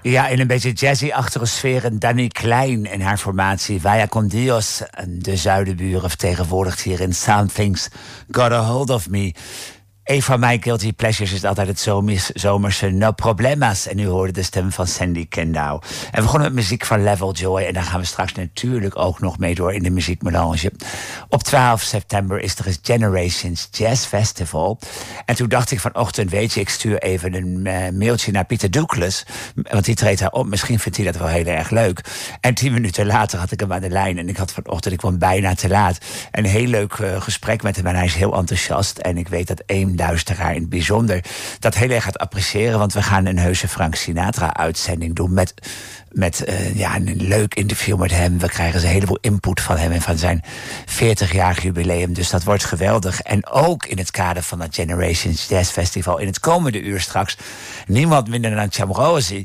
Ja, in een beetje jazzy-achtige sfeer. En Danny Klein en haar formatie Vaya con Dios. De Zuidenburen vertegenwoordigt hier in Something's Got a Hold of Me. Een van mijn guilty pleasures is altijd het zomerse No Problema's. En u hoorde de stem van Sandy Kendall. En we begonnen met muziek van Level Joy. En daar gaan we straks natuurlijk ook nog mee door in de muziekmelange. Op 12 september is er het Generations Jazz Festival. En toen dacht ik vanochtend, weet je, ik stuur even een mailtje naar Pieter Douglas. Want die treedt daar op. Misschien vindt hij dat wel heel erg leuk. En 10 minuten later had ik hem aan de lijn. En ik had vanochtend, ik kwam bijna te laat. Een heel leuk gesprek met hem. En hij is heel enthousiast. En ik weet dat één luisteraar in het bijzonder dat heel erg gaat appreciëren. Want we gaan een heuse Frank Sinatra-uitzending doen met een leuk interview met hem. We krijgen een heleboel input van hem en van zijn 40-jarig jubileum. Dus dat wordt geweldig. En ook in het kader van het Generations Jazz Festival in het komende uur straks niemand minder dan Chamrosi.